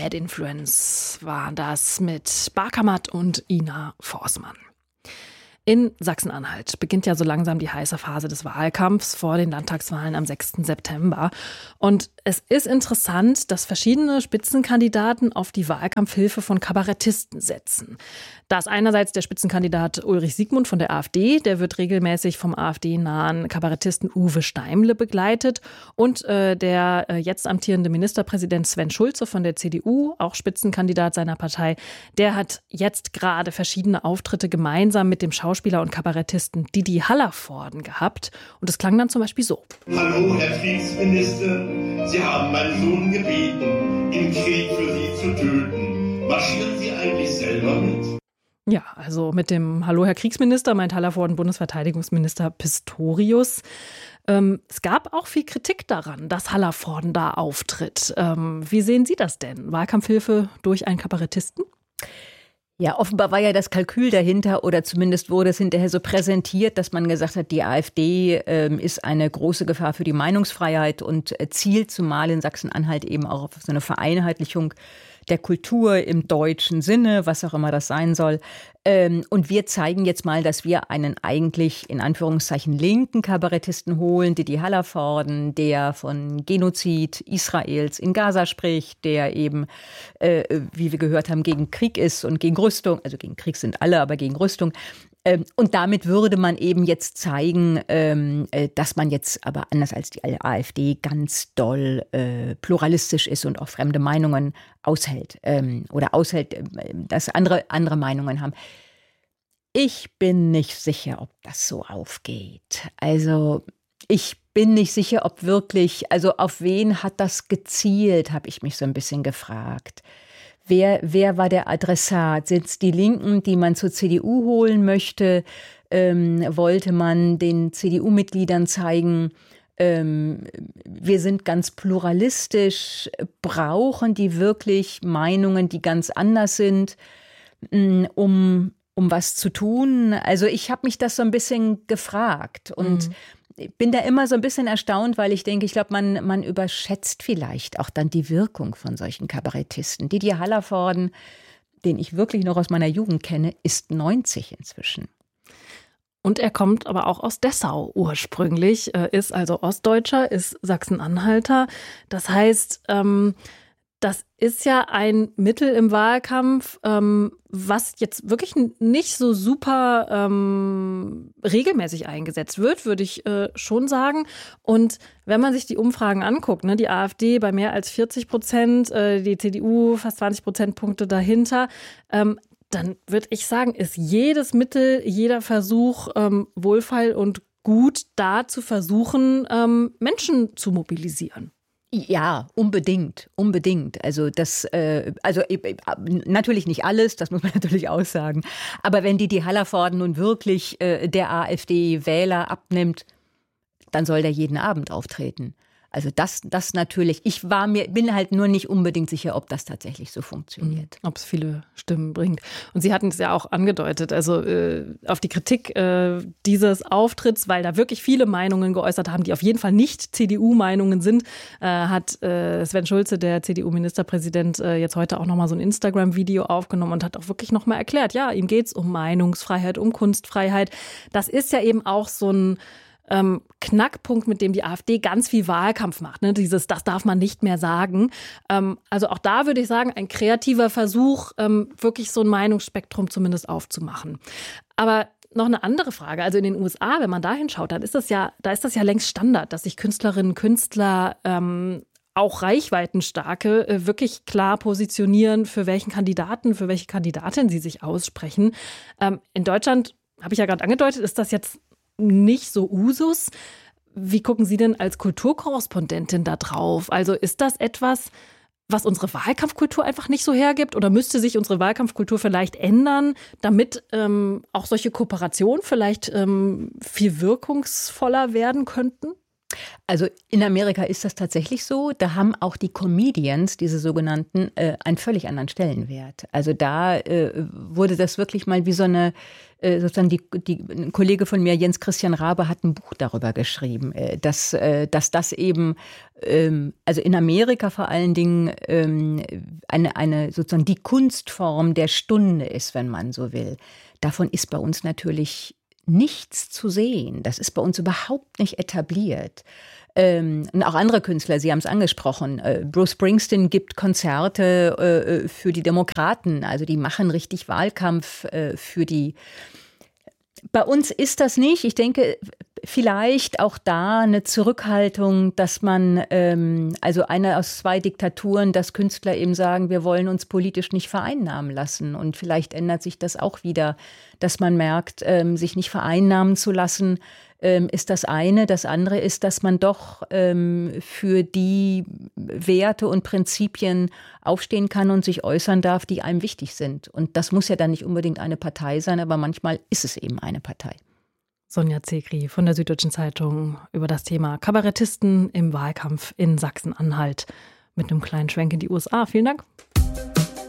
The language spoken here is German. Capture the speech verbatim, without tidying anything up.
Bad Influence war das mit Barkamat und Ina Forsmann. In Sachsen-Anhalt beginnt ja so langsam die heiße Phase des Wahlkampfs vor den Landtagswahlen am sechsten September. Und es ist interessant, dass verschiedene Spitzenkandidaten auf die Wahlkampfhilfe von Kabarettisten setzen. Da ist einerseits der Spitzenkandidat Ulrich Siegmund von der AfD, der wird regelmäßig vom AfD-nahen Kabarettisten Uwe Steimle begleitet. Und äh, der äh, jetzt amtierende Ministerpräsident Sven Schulze von der C D U, auch Spitzenkandidat seiner Partei, der hat jetzt gerade verschiedene Auftritte gemeinsam mit dem Schauspieler und Kabarettisten Didi Hallervorden gehabt. Und es klang dann zum Beispiel so. Hallo, Herr Kriegsminister, Sie haben meinen Sohn gebeten, im Krieg für Sie zu töten. Marschieren Sie eigentlich selber mit? Ja, also mit dem Hallo, Herr Kriegsminister meint Hallervorden Bundesverteidigungsminister Pistorius. Ähm, es gab auch viel Kritik daran, dass Hallervorden da auftritt. Ähm, wie sehen Sie das denn? Wahlkampfhilfe durch einen Kabarettisten? Ja, offenbar war ja das Kalkül dahinter oder zumindest wurde es hinterher so präsentiert, dass man gesagt hat, die AfD ähm, ist eine große Gefahr für die Meinungsfreiheit und äh, zielt zumal in Sachsen-Anhalt eben auch auf so eine Vereinheitlichung der Kultur im deutschen Sinne, was auch immer das sein soll. Ähm, und wir zeigen jetzt mal, dass wir einen eigentlich in Anführungszeichen linken Kabarettisten holen, Didi Hallervorden, der von Genozid Israels in Gaza spricht, der eben, äh, wie wir gehört haben, gegen Krieg ist und gegen Rüstung, also gegen Krieg sind alle, aber gegen Rüstung. Und damit würde man eben jetzt zeigen, dass man jetzt aber anders als die AfD ganz doll pluralistisch ist und auch fremde Meinungen aushält oder aushält, dass andere, andere Meinungen haben. Ich bin nicht sicher, ob das so aufgeht. Also ich bin nicht sicher, ob wirklich, also auf wen hat das gezielt, habe ich mich so ein bisschen gefragt. Wer, wer war der Adressat? Sind es die Linken, die man zur C D U holen möchte? Ähm, wollte man den C D U-Mitgliedern zeigen, ähm, wir sind ganz pluralistisch, brauchen die wirklich Meinungen, die ganz anders sind, um, um was zu tun? Also ich habe mich das so ein bisschen gefragt und mhm. bin da immer so ein bisschen erstaunt, weil ich denke, ich glaube, man, man überschätzt vielleicht auch dann die Wirkung von solchen Kabarettisten. Didi Hallervorden, den ich wirklich noch aus meiner Jugend kenne, ist neunzig inzwischen. Und er kommt aber auch aus Dessau ursprünglich, ist also Ostdeutscher, ist Sachsen-Anhalter. Das heißt, ähm, das ist ja ein Mittel im Wahlkampf, ähm, was jetzt wirklich nicht so super ähm, regelmäßig eingesetzt wird, würde ich äh, schon sagen. Und wenn man sich die Umfragen anguckt, ne, die AfD bei mehr als vierzig Prozent, äh, die C D U fast zwanzig Prozentpunkte dahinter, ähm, dann würde ich sagen, ist jedes Mittel, jeder Versuch ähm, wohlfeil und gut, da zu versuchen, ähm, Menschen zu mobilisieren. Ja, unbedingt, unbedingt. Also das, äh, also äh, natürlich nicht alles, das muss man natürlich auch sagen. Aber wenn die die Hallervorden nun wirklich äh, der AfD-Wähler abnimmt, dann soll der jeden Abend auftreten. Also das, das natürlich. Ich war mir, bin halt nur nicht unbedingt sicher, ob das tatsächlich so funktioniert. Ob es viele Stimmen bringt. Und Sie hatten es ja auch angedeutet, also äh, auf die Kritik äh, dieses Auftritts, weil da wirklich viele Meinungen geäußert haben, die auf jeden Fall nicht C D U-Meinungen sind, äh, hat äh, Sven Schulze, der C D U-Ministerpräsident, äh, jetzt heute auch nochmal so ein Instagram-Video aufgenommen und hat auch wirklich nochmal erklärt, ja, ihm geht es um Meinungsfreiheit, um Kunstfreiheit. Das ist ja eben auch so ein Ähm, Knackpunkt, mit dem die AfD ganz viel Wahlkampf macht. Ne? Dieses, das darf man nicht mehr sagen. Ähm, also auch da würde ich sagen, ein kreativer Versuch, ähm, wirklich so ein Meinungsspektrum zumindest aufzumachen. Aber noch eine andere Frage. Also in den U S A, wenn man da hinschaut, dann ist das ja, da ist das ja längst Standard, dass sich Künstlerinnen und Künstler ähm, auch reichweitenstarke äh, wirklich klar positionieren, für welchen Kandidaten, für welche Kandidatin sie sich aussprechen. Ähm, in Deutschland, habe ich ja gerade angedeutet, ist das jetzt nicht so Usus. Wie gucken Sie denn als Kulturkorrespondentin da drauf? Also ist das etwas, was unsere Wahlkampfkultur einfach nicht so hergibt? Oder müsste sich unsere Wahlkampfkultur vielleicht ändern, damit ähm, auch solche Kooperationen vielleicht ähm, viel wirkungsvoller werden könnten? Also in Amerika ist das tatsächlich so. Da haben auch die Comedians, diese sogenannten, äh, einen völlig anderen Stellenwert. Also da äh, wurde das wirklich mal wie so eine äh, sozusagen die, die, ein Kollege von mir, Jens Christian Rabe, hat ein Buch darüber geschrieben, äh, dass, äh, dass das eben, ähm, also in Amerika vor allen Dingen, ähm, eine, eine sozusagen die Kunstform der Stunde ist, wenn man so will. Davon ist bei uns natürlich nichts zu sehen. Das ist bei uns überhaupt nicht etabliert. Ähm, und auch andere Künstler, Sie haben es angesprochen. Äh, Bruce Springsteen gibt Konzerte äh, für die Demokraten. Also die machen richtig Wahlkampf äh, für die. Bei uns ist das nicht. Ich denke, vielleicht auch da eine Zurückhaltung, dass man, ähm, also eine aus zwei Diktaturen, dass Künstler eben sagen, wir wollen uns politisch nicht vereinnahmen lassen. Und vielleicht ändert sich das auch wieder, dass man merkt, ähm, sich nicht vereinnahmen zu lassen, ähm, ist das eine. Das andere ist, dass man doch ähm, für die Werte und Prinzipien aufstehen kann und sich äußern darf, die einem wichtig sind. Und das muss ja dann nicht unbedingt eine Partei sein, aber manchmal ist es eben eine Partei. Sonja Zekri von der Süddeutschen Zeitung über das Thema Kabarettisten im Wahlkampf in Sachsen-Anhalt mit einem kleinen Schwenk in die U S A. Vielen Dank.